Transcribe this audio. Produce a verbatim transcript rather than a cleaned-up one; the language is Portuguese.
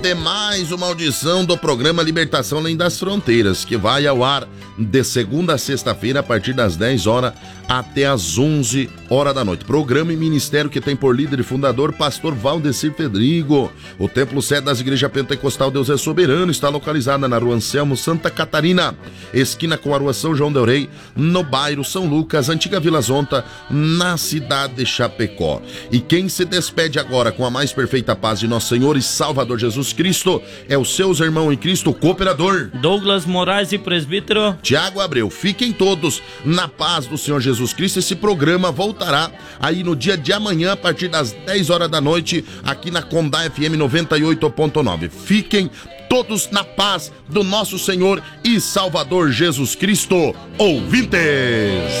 Tem mais uma audição do programa Libertação Além das Fronteiras, que vai ao ar de segunda a sexta-feira, a partir das dez horas até as onze horas da noite. Programa e ministério que tem por líder e fundador pastor Valdecir Fedrigo. O templo sede das igrejas pentecostal Deus é Soberano está localizada na rua Anselmo, Santa Catarina, esquina com a rua São João del Rei, no bairro São Lucas, antiga Vila Zonta, na cidade de Chapecó. E quem se despede agora com a mais perfeita paz de nosso Senhor e Salvador Jesus Cristo é o seu irmão em Cristo, cooperador Douglas Moraes e presbítero Tiago Abreu. Fiquem todos na paz do Senhor Jesus Cristo. Esse programa voltará aí no dia de amanhã, a partir das dez horas da noite, aqui na Condá F M noventa e oito ponto nove. Fiquem todos na paz do nosso Senhor e Salvador Jesus Cristo, ouvintes.